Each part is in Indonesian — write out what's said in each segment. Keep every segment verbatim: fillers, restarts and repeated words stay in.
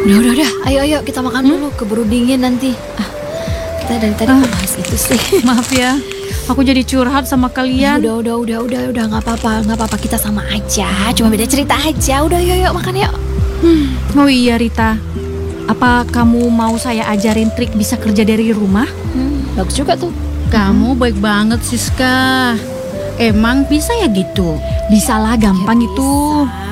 Udah, udah, udah. Ayo, ayo kita makan hmm? dulu. Keburu dingin nanti. Ah, kita dari tadi ah. bahas itu sih. Maaf ya, aku jadi curhat sama kalian. Ya, udah, udah, udah, udah, udah. Nggak apa-apa, nggak apa-apa. Kita sama aja. Cuma beda cerita aja. Udah, yuk, yuk makan yuk. Hmm. Oh iya Rita, apa kamu mau saya ajarin trik bisa kerja dari rumah? Hmm, bagus juga tuh. Kamu baik banget Siska. Emang bisa ya gitu? Bisa lah, gampang ya, itu.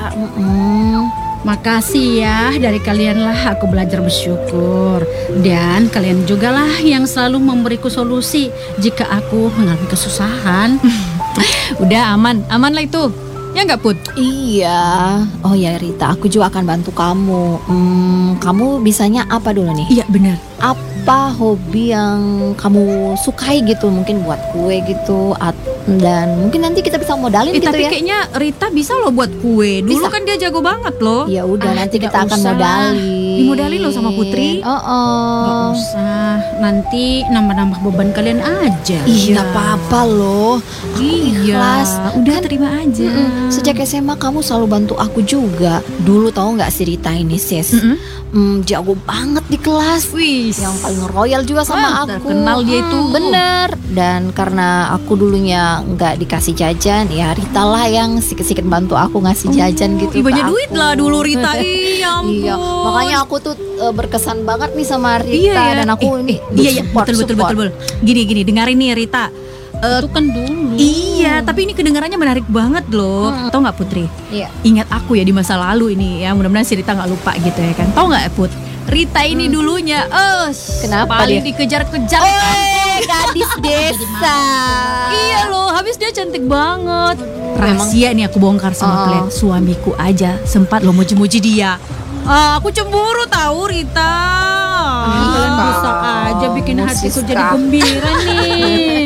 Mm-mm. Makasih ya, dari kalianlah aku belajar bersyukur. Dan kalian juga lah yang selalu memberiku solusi jika aku mengalami kesusahan. Udah aman, aman lah itu. Ya nggak Put? Iya. Oh ya Rita, aku juga akan bantu kamu. Hmm, kamu bisanya apa dulu nih? Iya benar. Apa hobi yang kamu sukai gitu? Mungkin buat kue gitu, dan mungkin nanti kita bisa modalin eh, gitu tapi ya. Tapi kayaknya Rita bisa loh buat kue. Dulu bisa. Kan dia jago banget loh. Ya udah, ah, nanti kita akan usah. modalin. Dimodalin loh sama Putri. Oh, oh. Gak usah, nanti nambah-nambah beban kalian aja. Ih, nggak apa-apa loh. Aku iya. ikhlas. Udah Kan, terima aja. mm-mm. Sejak S M A kamu selalu bantu aku juga. Dulu tahu nggak si Rita ini sis, Mm-mm. mm, jago banget di kelas. Wih, Yang paling royal juga sama Wah, aku. terkenal dia itu. Hmm, bener. Dan karena aku dulunya nggak dikasih jajan, ya Rita lah yang sikit-sikit bantu aku ngasih jajan oh, gitu. banyak ke duit aku. lah dulu Rita. Ih, ya ampun. Iya, makanya aku tuh uh, berkesan banget nih sama Rita. Iya, ya. Dan aku eh, ini eh, iya, iya, support, betul, betul, support. betul, betul. Gini, gini, dengerin nih Rita. Uh, Itu kan dulu. Iya, tapi ini kedengarannya menarik banget loh. Hmm. Tahu nggak Putri? Iya. Ingat aku ya di masa lalu ini ya. Mudah-mudahan si Rita nggak lupa gitu ya kan. Tahu nggak Put? Rita ini hmm. dulunya, eh, Kenapa paling dia? dikejar-kejar. Oh, gadis desa. Iya loh, habis dia cantik banget. Rahasia nih aku bongkar sama Oh. kalian. Suamiku aja sempat lo muji-muji dia. Ah, aku cemburu tahu Rita. Ah, kalian bisa aja bikin kamu, hatiku Siska. jadi gembira nih.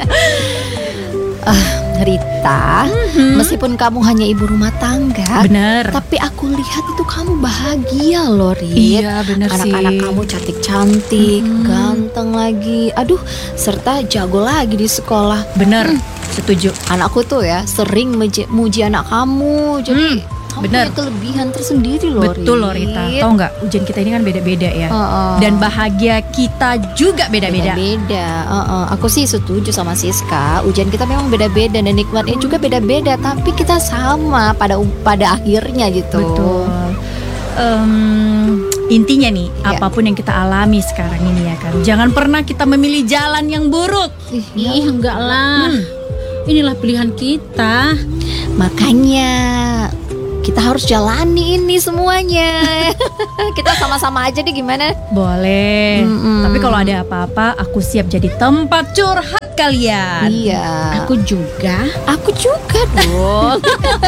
Ah, Rita, Mhm. meskipun kamu hanya ibu rumah tangga, Bener. tapi aku lihat itu kamu bahagia loh, Rit. Iya bener sih. Anak-anak kamu cantik-cantik, Mhm. ganteng lagi. Aduh, serta jago lagi di sekolah. Bener, setuju. Anakku tuh ya sering meji- muji anak kamu. Jadi Hmm, kamu bener. punya kelebihan tersendiri loh, Betul loh Rita. Tahu nggak, ujian kita ini kan beda-beda ya. Uh-uh. Dan bahagia kita juga beda-beda. Beda-beda. Uh-uh. Aku sih setuju sama Siska. Ujian kita memang beda-beda dan nikmatnya juga beda-beda. Tapi kita sama pada pada akhirnya gitu. Betul. Em, intinya nih, Iya. apapun yang kita alami sekarang ini ya kan, jangan pernah kita memilih jalan yang buruk. Ih, Ih, enggak lah. Hmm. Inilah pilihan kita. makanya kita harus jalani ini semuanya. Kita sama-sama aja deh, gimana? Boleh. Mm-mm. Tapi kalau ada apa-apa, aku siap jadi tempat curhat kalian. Iya. Aku juga. Aku juga dong.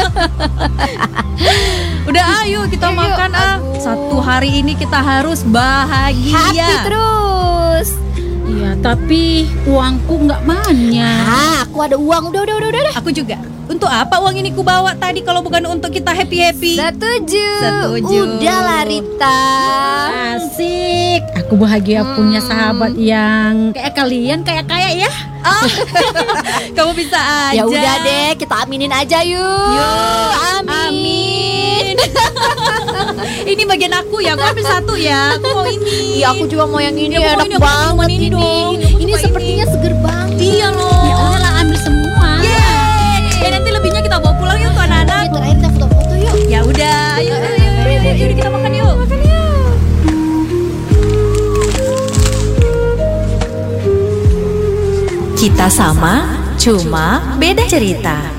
Udah ayo kita Ayo, makan ah. aduh. Satu hari ini kita harus bahagia. Happy terus. Iya, tapi uangku nggak banyak. Ah, aku ada uang. Udah, udah, udah, udah. Aku juga. Untuk apa uang ini ku bawa tadi kalau bukan untuk kita happy-happy? Setuju. Setuju. Udahlah Rita. Asik. Aku bahagia Hmm. punya sahabat yang kayak kalian, kayak kayak ya. Kamu bisa aja. Ya udah deh, kita aminin aja yuk. Yuk, amin. Ini bagian aku ya, aku ambil satu ya. Aku mau ini. Iya, aku juga mau yang ini. Ya, aku mau Enak ini, aku mau banget minuman ini dong. Aku Ini suka sepertinya ini. seger banget. Iya loh. Ya udahlah, ambil semua. Yeay. Eh, nanti lebihnya kita bawa pulang yuk ke anak-anak. Ini terakhir kita foto-foto yuk. Ya udah, ayo, ayo, ayo, ayo, ayo, ayo, kita makan yuk. Makan yuk. Kita sama, cuma beda cerita.